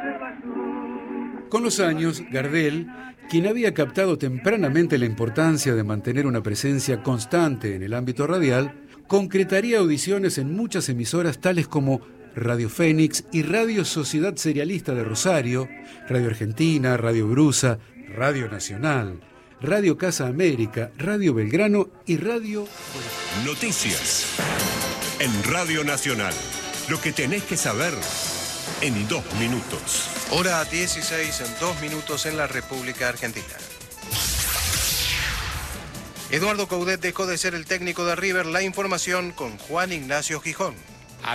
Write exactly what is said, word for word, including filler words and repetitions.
Con los años, Gardel, quien había captado tempranamente la importancia de mantener una presencia constante en el ámbito radial, concretaría audiciones en muchas emisoras tales como Radio Fénix y Radio Sociedad Serialista de Rosario, Radio Argentina, Radio Brusa, Radio Nacional, Radio Casa América, Radio Belgrano y Radio... Noticias en Radio Nacional. Lo que tenés que saber en dos minutos. Hora dieciséis, en dos minutos en la República Argentina. Eduardo Coudet dejó de ser el técnico de River. La información con Juan Ignacio Gijón.